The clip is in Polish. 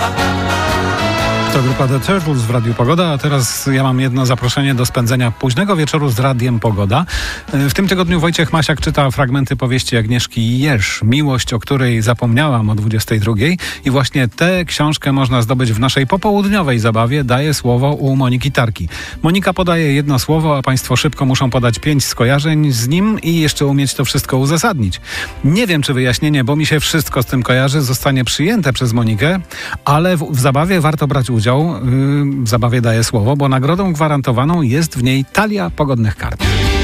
To grupa The Turtles w Radiu Pogoda, a teraz ja mam jedno zaproszenie do spędzenia późnego wieczoru z Radiem Pogoda. W tym tygodniu Wojciech Masiak czyta fragmenty powieści Agnieszki Jerz, Miłość, o której zapomniałam o 22. I właśnie tę książkę można zdobyć w naszej popołudniowej zabawie. Daję słowo u Moniki Tarki. Monika podaje jedno słowo, a państwo szybko muszą podać 5 skojarzeń z nim i jeszcze umieć to wszystko uzasadnić. Nie wiem, czy wyjaśnienie, bo mi się wszystko z tym kojarzy, zostanie przyjęte przez Monikę, ale w zabawie warto brać udział. W zabawie daję słowo, bo nagrodą gwarantowaną jest w niej talia pogodnych kart.